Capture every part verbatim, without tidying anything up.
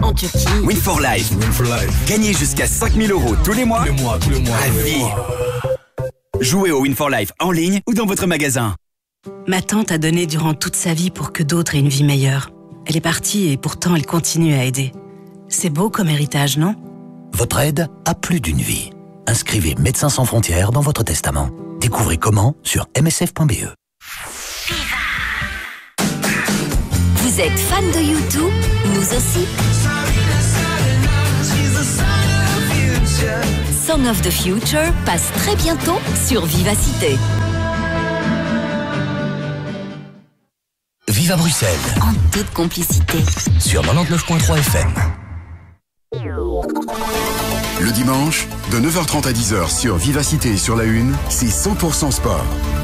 en Turquie. Win for Life. Win for Life. Gagnez jusqu'à cinq mille euros tous les mois. Tous les mois, tous les mois. À vie. Jouez au Win for Life en ligne ou dans votre magasin. Ma tante a donné durant toute sa vie pour que d'autres aient une vie meilleure. Elle est partie et pourtant elle continue à aider. C'est beau comme héritage, non? Votre aide a plus d'une vie. Inscrivez Médecins sans frontières dans votre testament. Découvrez comment sur m s f point b e. Vous êtes fan de U deux? Nous aussi. Song of the Future passe très bientôt sur Vivacité. Vive à Bruxelles. En toute complicité. Sur quatre-vingt-dix-neuf point trois F M. Le dimanche, de neuf heures trente à dix heures sur Vivacité et sur la Une, c'est cent pour cent sport.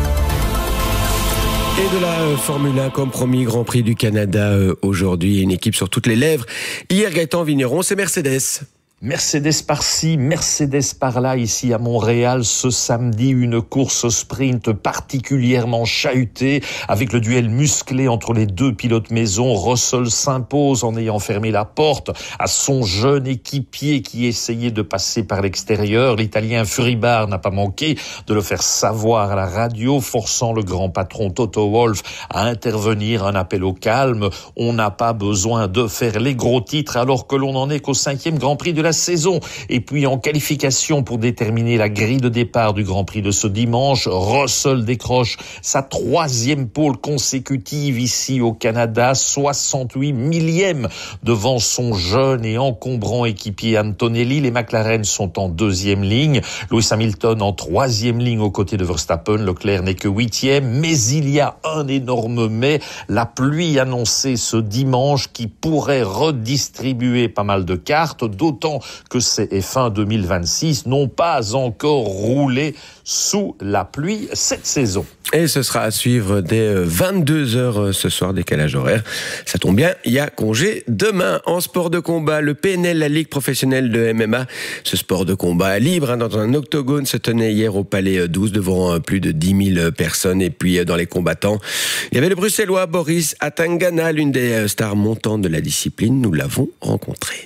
Et de la euh, Formule un, comme promis, Grand Prix du Canada euh, aujourd'hui, une équipe sur toutes les lèvres. Hier, Gaëtan Vigneron, c'est Mercedes. Mercedes par-ci, Mercedes par-là, ici à Montréal, ce samedi, une course sprint particulièrement chahutée, avec le duel musclé entre les deux pilotes maison. Russell s'impose en ayant fermé la porte à son jeune équipier qui essayait de passer par l'extérieur. L'Italien Furibard n'a pas manqué de le faire savoir à la radio, forçant le grand patron Toto Wolff à intervenir, un appel au calme. On n'a pas besoin de faire les gros titres alors que l'on en est qu'au cinquième Grand Prix de la saison. Et puis en qualification pour déterminer la grille de départ du Grand Prix de ce dimanche, Russell décroche sa troisième pole consécutive ici au Canada, soixante-huit millième devant son jeune et encombrant équipier Antonelli. Les McLaren sont en deuxième ligne, Lewis Hamilton en troisième ligne aux côtés de Verstappen. Leclerc n'est que huitième, mais il y a un énorme mais, la pluie annoncée ce dimanche qui pourrait redistribuer pas mal de cartes, d'autant que ces F un deux mille vingt-six n'ont pas encore roulé sous la pluie cette saison. Et ce sera à suivre dès vingt-deux heures ce soir, décalage horaire. Ça tombe bien, il y a congé demain. En sport de combat, le P N L, la Ligue professionnelle de M M A. Ce sport de combat libre hein, dans un octogone se tenait hier au Palais douze devant plus de dix mille personnes. Et puis dans les combattants, il y avait le Bruxellois Boris Atangana, l'une des stars montantes de la discipline. Nous l'avons rencontré.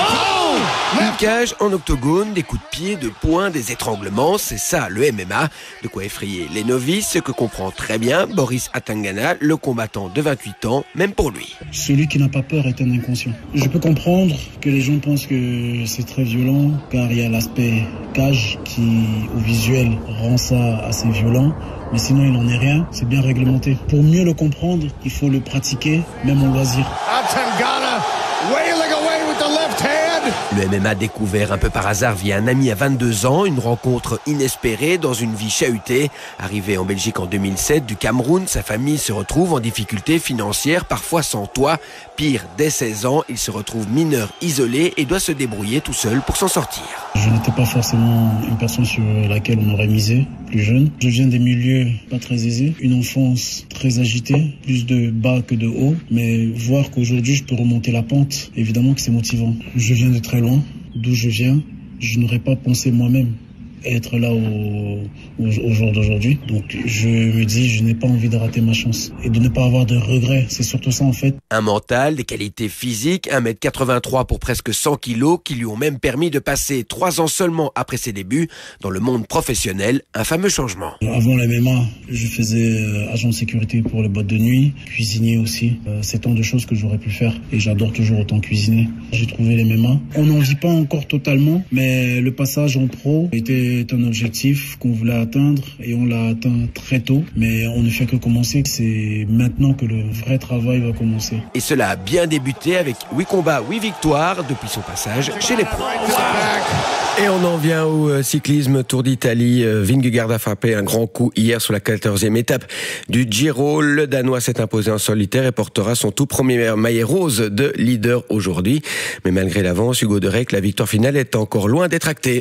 Une cage en octogone, des coups de pied, de poing, des étranglements, c'est ça le M M A. De quoi effrayer les novices, ce que comprend très bien Boris Atangana, le combattant de vingt-huit ans, même pour lui. Celui qui n'a pas peur est un inconscient. Je peux comprendre que les gens pensent que c'est très violent, car il y a l'aspect cage qui, au visuel, rend ça assez violent. Mais sinon, il n'en est rien. C'est bien réglementé. Pour mieux le comprendre, il faut le pratiquer, même en loisir. Atangana, wailing away with the left hand. Le M M A découvert un peu par hasard via un ami à vingt-deux ans, une rencontre inespérée dans une vie chahutée. Arrivé en Belgique en deux mille sept du Cameroun, sa famille se retrouve en difficulté financière, parfois sans toit. Pire, dès seize ans, il se retrouve mineur isolé et doit se débrouiller tout seul pour s'en sortir. Je n'étais pas forcément une personne sur laquelle on aurait misé, plus jeune. Je viens des milieux pas très aisés, une enfance très agitée, plus de bas que de haut. Mais voir qu'aujourd'hui je peux remonter la pente, évidemment que c'est motivant. Je viens de très loin, d'où je viens. Je n'aurais pas pensé moi-même être là au, au, au jour d'aujourd'hui. Donc je me dis, je n'ai pas envie de rater ma chance et de ne pas avoir de regrets. C'est surtout ça en fait. Un mental, des qualités physiques, un mètre quatre-vingt-trois pour presque cent kilos qui lui ont même permis de passer trois ans seulement après ses débuts dans le monde professionnel. Un fameux changement. Avant la M M A, je faisais euh, agent de sécurité pour les boîtes de nuit, cuisinier aussi. Euh, c'est tant de choses que j'aurais pu faire et j'adore toujours autant cuisiner. J'ai trouvé les M M A. On n'en vit pas encore totalement, mais le passage en pro était C'est un objectif qu'on voulait atteindre et on l'a atteint très tôt, mais on ne fait que commencer. C'est maintenant que le vrai travail va commencer. Et cela a bien débuté avec huit combats, huit victoires depuis son passage chez les pros. Et on en vient au cyclisme Tour d'Italie. Vingegaard a frappé un grand coup hier sur la quatorzième étape du Giro. Le Danois s'est imposé en solitaire et portera son tout premier maillet rose de leader aujourd'hui. Mais malgré l'avance, Hugo Derek, la victoire finale est encore loin d'être actée.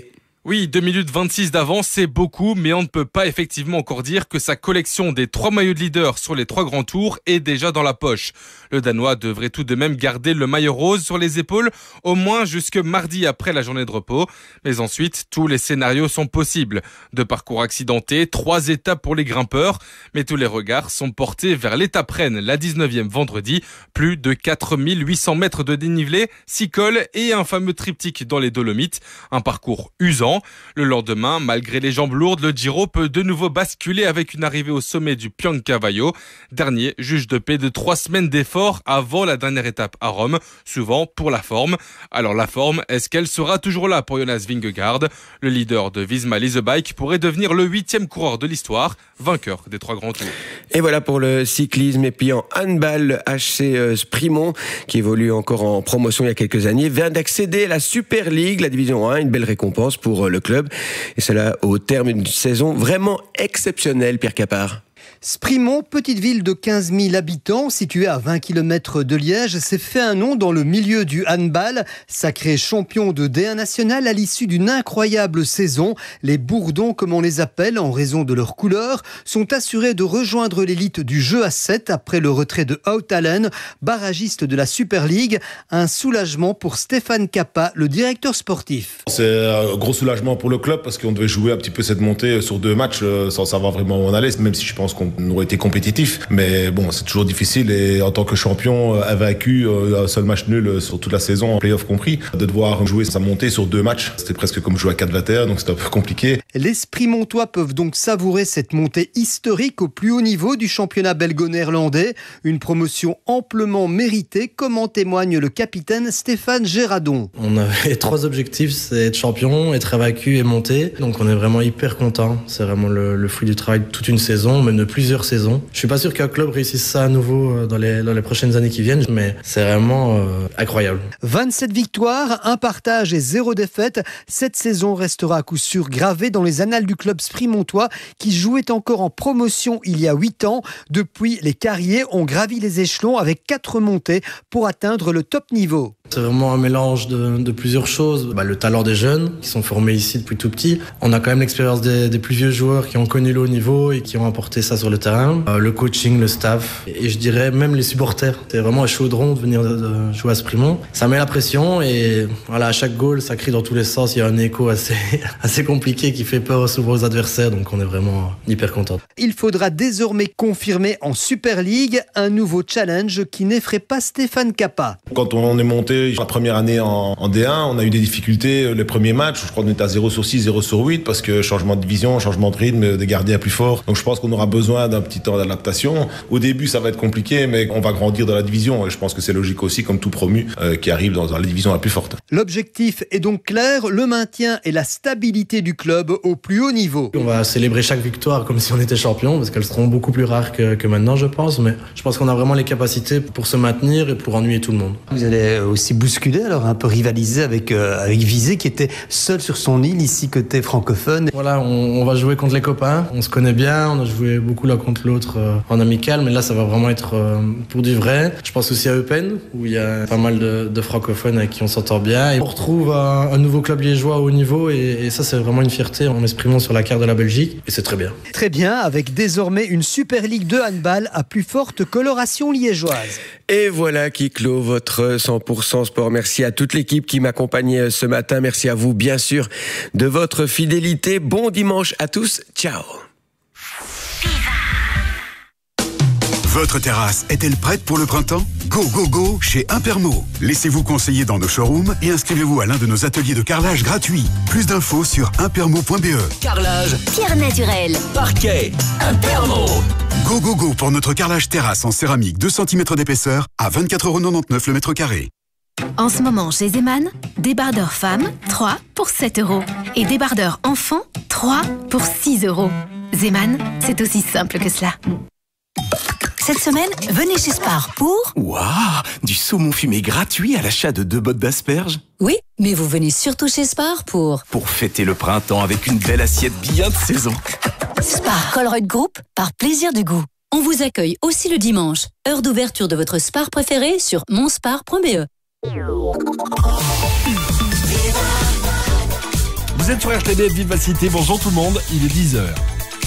Oui, deux minutes vingt-six d'avance, c'est beaucoup, mais on ne peut pas effectivement encore dire que sa collection des trois maillots de leader sur les trois grands tours est déjà dans la poche. Le Danois devrait tout de même garder le maillot rose sur les épaules, au moins jusque mardi après la journée de repos. Mais ensuite, tous les scénarios sont possibles. Deux parcours accidentés, trois étapes pour les grimpeurs, mais tous les regards sont portés vers l'étape Rennes, la dix-neuvième vendredi. Plus de quatre mille huit cents mètres de dénivelé, six cols et un fameux triptyque dans les Dolomites. Un parcours usant. Le lendemain, malgré les jambes lourdes, le Giro peut de nouveau basculer avec une arrivée au sommet du Piancavallo. Dernier juge de paix de trois semaines d'efforts avant la dernière étape à Rome, souvent pour la forme. Alors la forme, est-ce qu'elle sera toujours là pour Jonas Vingegaard? Le leader de Visma Lease Bike pourrait devenir le huitième coureur de l'histoire, vainqueur des trois grands tours. Et voilà pour le cyclisme. Et puis en handball, le H C Sprimont, qui évolue encore en promotion il y a quelques années, vient d'accéder à la Super League, la division un, une belle récompense pour le club. Et cela au terme d'une saison vraiment exceptionnelle, Pierre Capard. Sprimont, petite ville de quinze mille habitants, située à vingt kilomètres de Liège, s'est fait un nom dans le milieu du handball. Sacré champion de D un national à l'issue d'une incroyable saison. Les Bourdons, comme on les appelle en raison de leur couleur, sont assurés de rejoindre l'élite du jeu à sept après le retrait de Houtalen, barragiste de la Super League. Un soulagement pour Stéphane Kappa, le directeur sportif. C'est un gros soulagement pour le club parce qu'on devait jouer un petit peu cette montée sur deux matchs sans savoir vraiment où on allait, même si je pense qu'on aurait été compétitif, mais bon, c'est toujours difficile et en tant que champion invaincu, un seul match nul sur toute la saison, en play-off compris, de devoir jouer sa montée sur deux matchs, c'était presque comme jouer à quatre vingt et un, donc c'était un peu compliqué. Les Sprimontois peuvent donc savourer cette montée historique au plus haut niveau du championnat belgo-néerlandais, une promotion amplement méritée, comme en témoigne le capitaine Stéphane Géradon. On avait trois objectifs, c'est être champion, être invaincu et monter, donc on est vraiment hyper content. C'est vraiment le, le fruit du travail de toute une saison, même de plusieurs saisons. Je suis pas sûr qu'un club réussisse ça à nouveau dans les, dans les prochaines années qui viennent, mais c'est vraiment euh, incroyable. vingt-sept victoires, un partage et zéro défaite. Cette saison restera à coup sûr gravée dans les annales du club sprimontois qui jouait encore en promotion il y a huit ans. Depuis, les Carriers ont gravi les échelons avec quatre montées pour atteindre le top niveau. C'est vraiment un mélange de, de plusieurs choses. Bah, le talent des jeunes qui sont formés ici depuis tout petit. On a quand même l'expérience des, des plus vieux joueurs qui ont connu le haut niveau et qui ont apporté ça sur le terrain. Euh, le coaching, le staff et je dirais même les supporters. C'est vraiment un chaudron de venir de, de jouer à Sprimont. Ça met la pression et voilà, à chaque goal, ça crie dans tous les sens. Il y a un écho assez, assez compliqué qui fait peur souvent aux adversaires. Donc on est vraiment hyper contents. Il faudra désormais confirmer en Super League un nouveau challenge qui n'effraie pas Stéphane Kappa. Quand on est monté la première année en, en D un, on a eu des difficultés les premiers matchs. Je crois qu'on était à zéro sur six, zéro sur huit parce que changement de division, changement de rythme, des gardiens plus forts. Donc je pense qu'on aura besoin d'un petit temps d'adaptation. Au début, ça va être compliqué, mais on va grandir dans la division et je pense que c'est logique aussi, comme tout promu euh, qui arrive dans, dans la division la plus forte. L'objectif est donc clair, le maintien et la stabilité du club au plus haut niveau. On va célébrer chaque victoire comme si on était champion parce qu'elles seront beaucoup plus rares que, que maintenant, je pense. Mais je pense qu'on a vraiment les capacités pour se maintenir et pour ennuyer tout le monde. Vous allez aussi bousculer, alors un peu rivaliser avec, euh, avec Visé qui était seul sur son île ici côté francophone. Voilà, on, on va jouer contre les copains, on se connaît bien, on a joué beaucoup l'un contre l'autre euh, en amical, mais là ça va vraiment être euh, pour du vrai. Je pense aussi à Eupen où il y a pas mal de, de francophones avec qui on s'entend bien. Et on retrouve un, un nouveau club liégeois au haut niveau et, et ça c'est vraiment une fierté en m'exprimant sur la carte de la Belgique et c'est très bien. Très bien, avec désormais une Super League de handball à plus forte coloration liégeoise. Et voilà qui clôt votre cent pour cent sport. Merci à toute l'équipe qui m'accompagnait ce matin. Merci à vous, bien sûr, de votre fidélité. Bon dimanche à tous. Ciao. Votre terrasse est-elle prête pour le printemps? Go, go, go chez Impermo. Laissez-vous conseiller dans nos showrooms et inscrivez-vous à l'un de nos ateliers de carrelage gratuits. Plus d'infos sur impermo point b e. Carrelage, pierre naturelle, parquet, Impermo. Go, go, go pour notre carrelage terrasse en céramique deux centimètres d'épaisseur à vingt-quatre euros quatre-vingt-dix-neuf le mètre carré. En ce moment, chez Zeman, débardeur femme, trois pour sept euros. Et débardeur enfant, trois pour six euros. Zeman, c'est aussi simple que cela. Cette semaine, venez chez Spar pour... Waouh, du saumon fumé gratuit à l'achat de deux bottes d'asperges. Oui, mais vous venez surtout chez Spar pour... Pour fêter le printemps avec une belle assiette bien de saison. Spar Colruyt Group, par plaisir du goût. On vous accueille aussi le dimanche. Heure d'ouverture de votre Spar préféré sur monspar point b e. Vous Vous êtes sur R T B F Vivacité. Bonjour tout le monde, il est dix heures.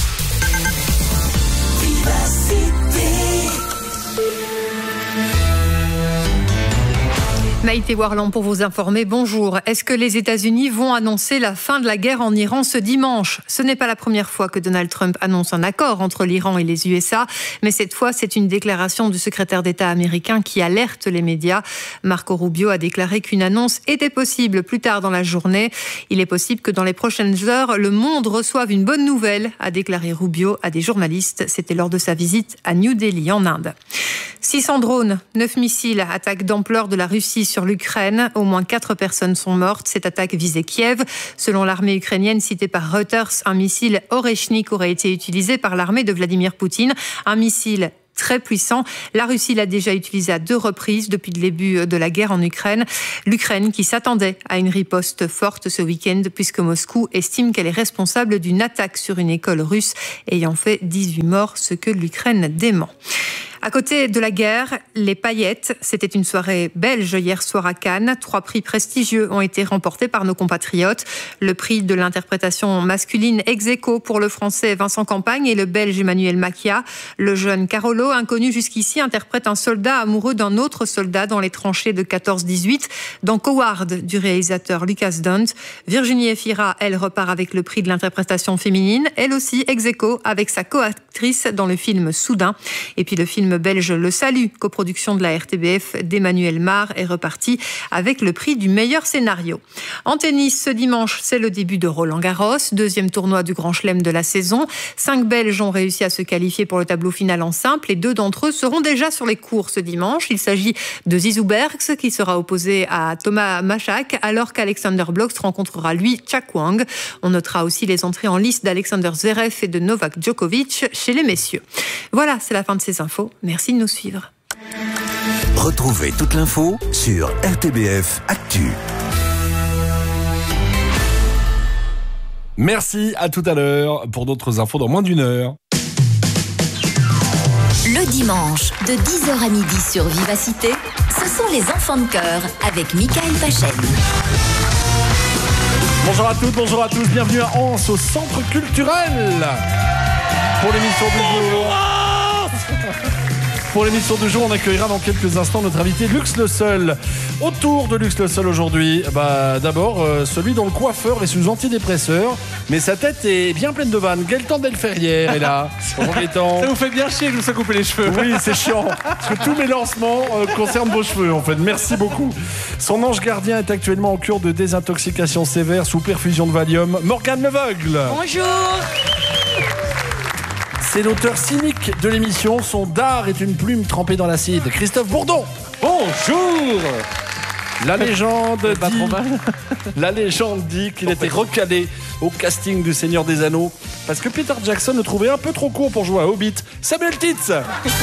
Maïté Warland pour vous informer. Bonjour. Est-ce que les États-Unis vont annoncer la fin de la guerre en Iran ce dimanche ? Ce n'est pas la première fois que Donald Trump annonce un accord entre l'Iran et les U S A, mais cette fois, c'est une déclaration du secrétaire d'État américain qui alerte les médias. Marco Rubio a déclaré qu'une annonce était possible plus tard dans la journée. Il est possible que dans les prochaines heures, le monde reçoive une bonne nouvelle, a déclaré Rubio à des journalistes. C'était lors de sa visite à New Delhi, en Inde. six cents drones, neuf missiles, attaque d'ampleur de la Russie sur l'Ukraine. Au moins quatre personnes sont mortes. Cette attaque visait Kiev. Selon l'armée ukrainienne citée par Reuters, un missile Oreshnik aurait été utilisé par l'armée de Vladimir Poutine. Un missile très puissant. La Russie l'a déjà utilisé à deux reprises depuis le début de la guerre en Ukraine. L'Ukraine qui s'attendait à une riposte forte ce week-end puisque Moscou estime qu'elle est responsable d'une attaque sur une école russe ayant fait dix-huit morts, ce que l'Ukraine dément. À côté de la guerre, les paillettes, c'était une soirée belge hier soir à Cannes. Trois prix prestigieux ont été remportés par nos compatriotes. Le prix de l'interprétation masculine ex aequo pour le français Vincent Campagne et le belge Emmanuel Macchia. Le jeune Carolo, inconnu jusqu'ici, interprète un soldat amoureux d'un autre soldat dans les tranchées de quatorze dix-huit. Dans Coward du réalisateur Lucas Dunt, Virginie Efira, elle repart avec le prix de l'interprétation féminine. Elle aussi ex aequo avec sa co-actrice dans le film Soudain. Et puis le film belge Le Salut, coproduction de la R T B F d'Emmanuel Mar, est reparti avec le prix du meilleur scénario. En tennis, ce dimanche, c'est le début de Roland-Garros, deuxième tournoi du Grand Chelem de la saison. Cinq Belges ont réussi à se qualifier pour le tableau final en simple et deux d'entre eux seront déjà sur les cours ce dimanche. Il s'agit de Zizou Bergs qui sera opposé à Thomas Machak alors qu'Alexander Blok rencontrera lui Chak Wang. On notera aussi les entrées en liste d'Alexander Zverev et de Novak Djokovic chez les messieurs. Voilà, c'est la fin de ces infos. Merci de nous suivre. Retrouvez toute l'info sur R T B F Actu. Merci, à tout à l'heure pour d'autres infos dans moins d'une heure. Le dimanche, de dix heures à midi sur Vivacité, ce sont les enfants de cœur avec Michael Pachen. Bonjour à toutes, bonjour à tous, bienvenue à Anse au Centre Culturel pour l'émission du jour. Pour l'émission du jour, on accueillera dans quelques instants notre invité Lux Le Seul. Autour de Lux Le Seul aujourd'hui, bah, d'abord euh, celui dont le coiffeur est sous antidépresseur, mais sa tête est bien pleine de vannes. Gaëtan Delferrière est là. Bonjour Gaëtan. Ça vous fait bien chier que je me sois coupé les cheveux. Oui, c'est chiant, parce que tous mes lancements euh, concernent vos cheveux en fait. Merci beaucoup. Son ange gardien est actuellement en cure de désintoxication sévère sous perfusion de Valium. Morgane Leveugle. Bonjour. C'est l'auteur cynique de l'émission. Son dard est une plume trempée dans l'acide. Christophe Bourdon. Bonjour. La légende dit, la légende dit qu'il était recalé au casting du Seigneur des Anneaux parce que Peter Jackson le trouvait un peu trop court pour jouer à Hobbit. Samuel Titz.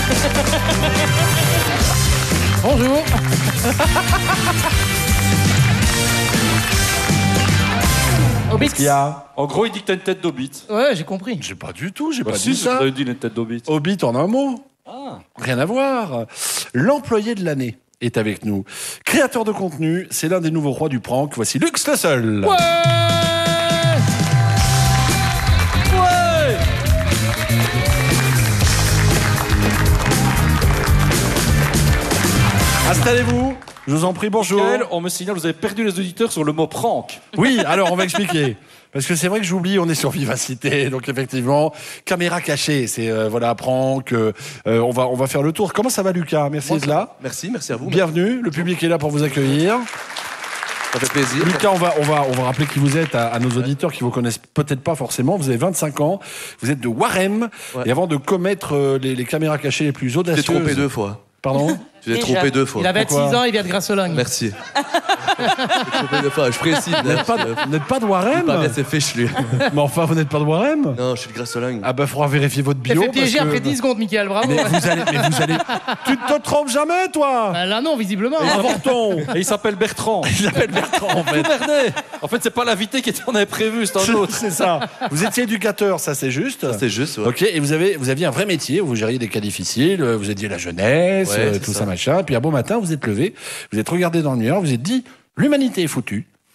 Bonjour. Qu'est-ce qu'il y a ? En gros, il dit que t'as une tête d'Hobbit. Ouais, j'ai compris. J'ai pas du tout, j'ai bah pas si, dit ça. Vous avez dit une tête d'Hobbit. Hobbit en un mot. Ah. Rien à voir. L'employé de l'année est avec nous. Créateur de contenu, c'est l'un des nouveaux rois du prank. Voici Lux Le Seul. Ouais. Ouais. Installez-vous. Je vous en prie, bonjour. Michael, on me signale, vous avez perdu les auditeurs sur le mot prank. Oui, alors on va expliquer. Parce que c'est vrai que j'oublie, on est sur Vivacité, donc effectivement, caméra cachée, c'est euh, voilà, prank, euh, on, va, on va faire le tour. Comment ça va Lucas ? Merci d'être là. Merci, merci à vous. Bienvenue, le public est là pour vous accueillir. Ça fait plaisir. Lucas, on va, on va, on va rappeler qui vous êtes à, à nos auditeurs qui vous connaissent peut-être pas forcément. Vous avez vingt-cinq ans, vous êtes de Warem, ouais. Et avant de commettre euh, les, les caméras cachées les plus audacieuses... Tu t'es trompé deux fois. Pardon ? Tu t'es trompé deux fois. Il a vingt-six ans, il vient de Grasse-Sologne. Merci. Je t'ai trompé deux fois, je précise. Vous n'êtes pas, euh, pas de Warem ? Pas bien, c'est fichu. Mais enfin, vous n'êtes pas de Warem ? Non, je suis de Grasse-Sologne. Ah bah, il faudra vérifier votre bio. T'as fait piéger que... après dix secondes, Michael, bravo. Mais vous allez... Mais vous allez... tu te trompes jamais, toi ? Bah là non, visiblement. Avorton. Et il s'appelle Bertrand. Il s'appelle Bertrand, en fait. En fait, c'est pas l'invité qui était, on avait prévu, c'est un autre. C'est ça. Vous étiez éducateur, ça c'est juste. Ça, c'est juste, ouais. Ok, et vous, avez, vous aviez un vrai métier, vous gériez des cas difficiles, vous aidiez la jeunesse, ouais, tout ça. ça machin. Puis un beau matin, vous êtes levé, vous êtes regardé dans le miroir, vous êtes dit, l'humanité est foutue.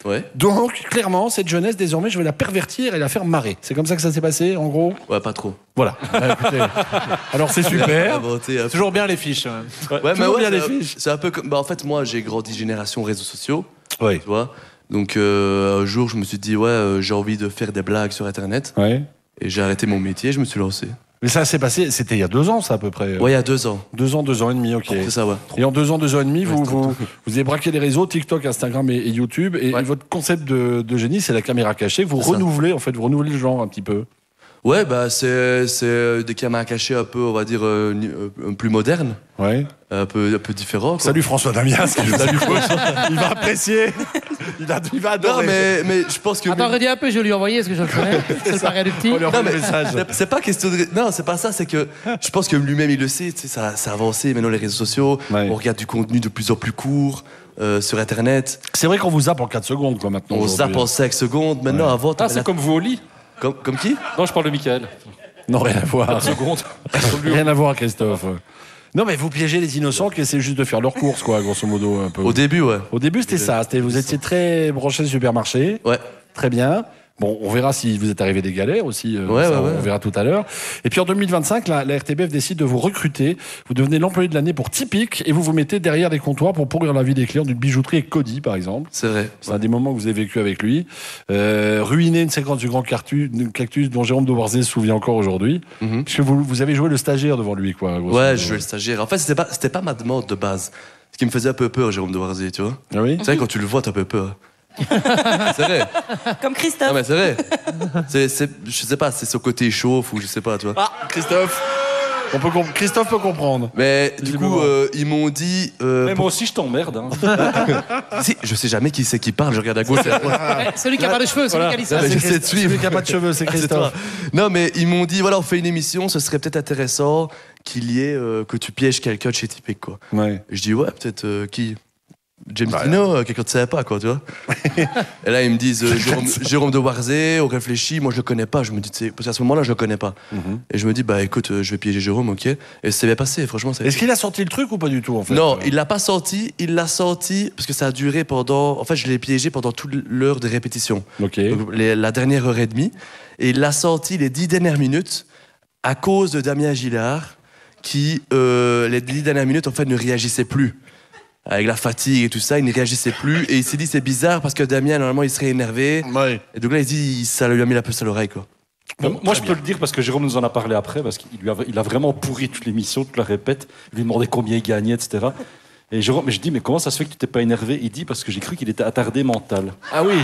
Ouais. Donc, clairement, cette jeunesse, désormais, je vais la pervertir et la faire marrer. C'est comme ça que ça s'est passé, en gros? Ouais, pas trop. Voilà. Bah, écoutez, alors, c'est super. Inventé, Toujours bien les fiches. Ouais, ouais mais Toujours ouais, bien les c'est- fiches. C'est un peu comme. Bah, en fait, moi, j'ai grandi génération réseaux sociaux. Oui. Tu vois. Donc, euh, un jour, je me suis dit, ouais, euh, j'ai envie de faire des blagues sur Internet. Ouais. Et j'ai arrêté mon métier, je me suis lancé. Mais ça s'est passé, c'était il y a deux ans, ça, à peu près. Ouais, il y a deux ans. Deux ans, deux ans et demi, ok. C'est ça, ouais. Et en deux ans, deux ans et demi, vous, Ouais, vous, vous avez braqué les réseaux, TikTok, Instagram et, et YouTube. Et, Ouais. et votre concept de, de génie, c'est la caméra cachée. Vous C'est ça. renouvelez, en fait, vous renouvelez le genre un petit peu. Ouais, bah, c'est, c'est des caméras cachées un peu, on va dire, euh, ni- euh, plus modernes. Ouais. Un peu, un peu différent. Quoi. Salut François Damiens, salut François. Il va apprécier. Il, a, il va adorer. Non, mais, mais je pense que. Attends, redis un peu, je vais lui envoyer, est-ce que je le connais? Ça le paraît du petit. On lui envoie Non, le mais message. c'est- c'est pas question de. Non, c'est pas ça, c'est que je pense que lui-même il le sait, tu sais, ça, ça a avancé maintenant les réseaux sociaux, Ouais. on regarde du contenu de plus en plus court euh, sur internet, C'est vrai qu'on vous zappe en quatre secondes, quoi, maintenant. on aujourd'hui. zappe en cinq secondes, maintenant avant. Ah, t'avais c'est la- comme vous au lit? comme, comme qui Non, je parle de Michael. Non, rien à voir. Seconde. Rien à voir, Christophe. Non, mais vous piégez les innocents qui essaient juste de faire leurs courses, quoi, grosso modo, un peu. Au début, ouais. Au début, c'était ça. C'était, vous étiez très branché supermarché. Ouais. Très bien. Bon, on verra si vous êtes arrivé des galères aussi. euh, Ouais, ça, ouais, on ouais. verra tout à l'heure. Et puis en deux mille vingt-cinq, la, la R T B F décide de vous recruter. Vous devenez l'employé de l'année pour Typique et vous vous mettez derrière les comptoirs pour pourrir la vie des clients d'une bijouterie avec Cody, par exemple. C'est vrai. C'est un des moments que vous avez vécu avec lui. Euh, ruiner une séquence du Grand Cactus, cactus dont Jérôme de Warzé se souvient encore aujourd'hui. Mhm. Puisque vous, vous avez joué le stagiaire devant lui, quoi. grosso Ouais, modo. je jouais le stagiaire. En fait, c'était pas, c'était pas ma demande de base. Ce qui me faisait un peu peur, Jérôme de Warzé, tu vois. Ah oui? Tu sais, quand tu le vois, t'as un peu peur. c'est vrai. Comme Christophe. Non, mais c'est vrai. C'est, c'est, je sais pas, c'est ce côté chauffe ou je sais pas, tu vois. Ah, Christophe on peut comp- Christophe peut comprendre. Mais du coup, euh, ils m'ont dit. Euh, Mais moi aussi, je t'emmerde. Hein. si, je sais jamais qui c'est qui parle, je regarde à gauche. et à droite. Eh, Celui qui a pas de cheveux, celui Voilà. qui a dit Ah, ça. mais c'est j'essaie de Christ- suivre. celui qui a pas de cheveux, c'est Ah, c'est Christophe. toi. Non, mais ils m'ont dit voilà, on fait une émission, ce serait peut-être intéressant qu'il y ait euh, que tu pièges quelqu'un de chez Typique, quoi. Ouais. Et je dis ouais, peut-être euh, qui James Bah, Dino, euh, quelqu'un de sympa, quoi, tu vois. Et là, ils me disent euh, Jérôme, Jérôme de Warzé, on réfléchit, moi je le connais pas. Je me dis, tu sais, parce qu'à ce moment-là, je le connais pas. Mhm. Et je me dis, bah écoute, euh, je vais piéger Jérôme, ok. Et c'est bien passé, franchement. Ça a Est-ce été- qu'il a sorti le truc ou pas du tout, en fait? Non, Euh, il l'a pas sorti, il l'a sorti parce que ça a duré pendant. En fait, je l'ai piégé pendant toute l'heure de répétition. Ok. Donc, les- la dernière heure et demie. Et il l'a sorti les dix dernières minutes à cause de Damien Gillard qui, euh, les dix dernières minutes, en fait, ne réagissait plus. Avec la fatigue et tout ça, il ne réagissait plus. Et il s'est dit, c'est bizarre parce que Damien, normalement, il serait énervé. Ouais. Et donc là, il dit, ça lui a mis la puce à l'oreille, quoi. Bon, moi, je peux le dire parce que Jérôme nous en a parlé après, parce qu'il lui a, il a vraiment pourri toute l'émission, toute la répète. Il lui demandait combien il gagnait, et cetera. Et Jérôme, mais je dis, mais comment ça se fait que tu t'es pas énervé? Il dit, parce que j'ai cru qu'il était attardé mental. Ah oui.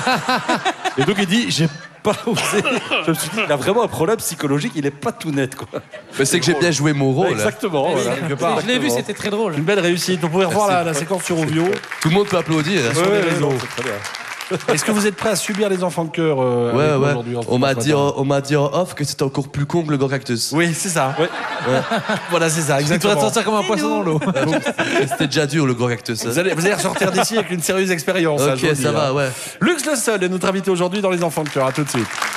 Et donc il dit, j'ai pas osé. Je me suis dit, il a vraiment un problème psychologique, il est pas tout net, quoi. Mais c'est que j'ai bien joué mon rôle. Exactement. Oui, voilà. quelque part. Je l'ai vu, c'était très drôle. Une belle réussite. Vous pouvez revoir la, la séquence sur Ovio. Tout le monde peut applaudir. hein. Sur les Ouais, réseaux. non, c'est très bien. Est-ce que vous êtes prêt à subir les enfants de cœur euh, Ouais, avec moi ouais. aujourd'hui, en On m'a ce dit, matin en- on m'a dit en off que c'était encore plus con que le Grand Cactus. Oui, c'est ça. Ouais. Voilà, c'est ça, Tu dois exactement. te sentir comme un poisson dans l'eau. C'était déjà dur, le Grand Cactus. hein. Vous allez, vous allez ressortir d'ici avec une sérieuse expérience. hein, Ok, je vous le dis, ça va, hein. ouais. Lux Le Seul est notre invité aujourd'hui dans Les Enfants de Cœur. À tout de suite.